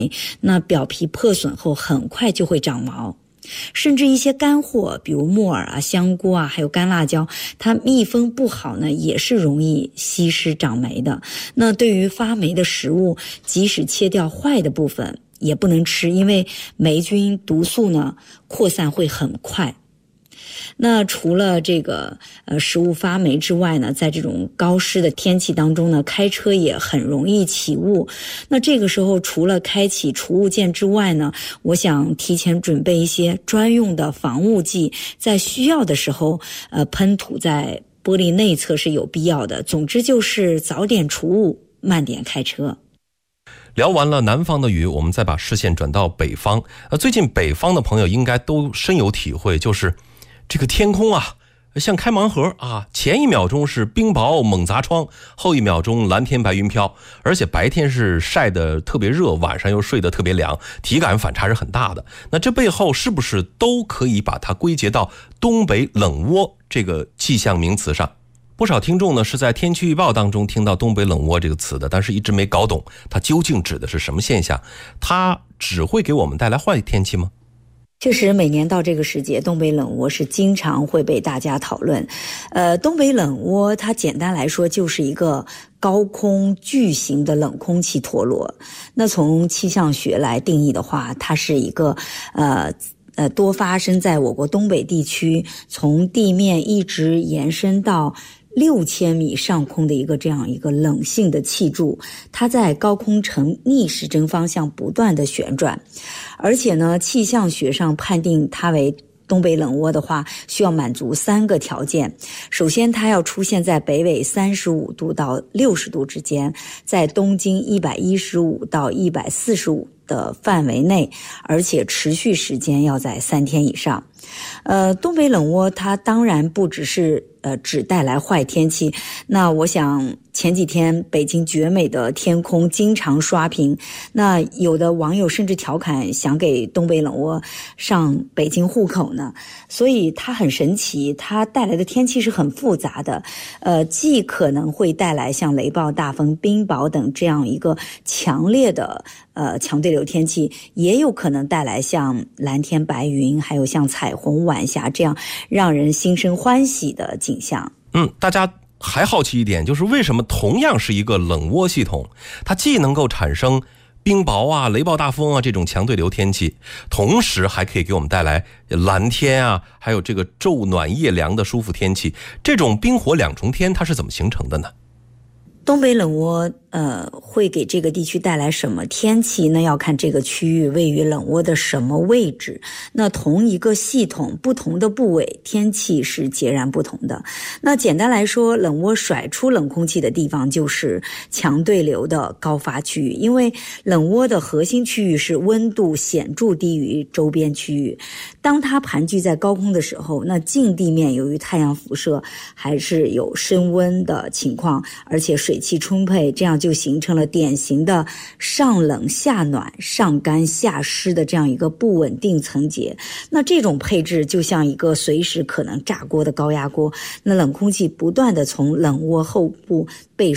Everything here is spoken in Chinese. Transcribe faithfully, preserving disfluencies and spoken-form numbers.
那表皮破损后很快就会长毛。甚至一些干货，比如木耳啊、香菇啊，还有干辣椒，它密封不好呢，也是容易吸湿长霉的。那对于发霉的食物，即使切掉坏的部分也不能吃，因为霉菌毒素呢扩散会很快。那除了这个呃食物发霉之外呢，在这种高湿的天气当中呢，开车也很容易起雾。那这个时候除了开启除雾键之外呢，我想提前准备一些专用的防雾剂，在需要的时候呃喷涂在玻璃内侧是有必要的。总之就是早点除雾，慢点开车。 聊完了南方的雨，我们再把视线转到北方。呃，最近北方的朋友应该都深有体会，就是这个天空啊，像开盲盒啊，前一秒钟是冰雹猛砸窗，后一秒钟蓝天白云飘，而且白天是晒得特别热，晚上又睡得特别凉，体感反差是很大的。那这背后是不是都可以把它归结到东北冷窝这个气象名词上？不少听众呢是在天气预报当中听到东北冷窝这个词的，但是一直没搞懂它究竟指的是什么现象。它只会给我们带来坏天气吗？ 确实每年到这个时节，东北冷窝是经常会被大家讨论。呃，东北冷窝它简单来说就是一个高空巨型的冷空气陀螺。那从气象学来定义的话，它是一个呃呃多发生在我国东北地区，从地面一直延伸到六千米上空的一个这样一个冷性的气柱，它在高空呈逆时针方向不断的旋转，而且呢，气象学上判定它为东北冷窝的话，需要满足三个条件。首先，它要出现在北纬三十五度到六十度之间，在东经一百一十五到一百四十五的范围内，而且持续时间要在三天以上。呃，东北冷窝它当然不只是呃只带来坏天气。那我想前几天北京绝美的天空经常刷屏，那有的网友甚至调侃想给东北冷窝上北京户口呢。所以它很神奇，它带来的天气是很复杂的，呃，既可能会带来像雷暴、大风、冰雹等这样一个强烈的呃强对流天气，也有可能带来像蓝天白云，还有像彩虹晚霞这样让人心生欢喜的景象。 嗯，大家还好奇一点，就是为什么同样是一个冷窝系统，它既能够产生冰雹啊、雷暴大风啊这种强对流天气，同时还可以给我们带来蓝天啊，还有这个昼暖夜凉的舒服天气。这种冰火两重天它是怎么形成的呢？ 东北冷窝呃会给这个地区带来什么天气呢？要看这个区域位于冷窝的什么位置。那同一个系统不同的部位天气是截然不同的。那简单来说，冷窝甩出冷空气的地方就是强对流的高发区域，因为冷窝的核心区域是温度显著低于周边区域。当它盘踞在高空的时候，那近地面由于太阳辐射还是有升温的情况，而且水气充沛，这样就形成了典型的上冷下暖、上干下湿的这样一个不稳定层结。那这种配置就像一个随时可能炸锅的高压锅，那冷空气不断的从冷窝后部被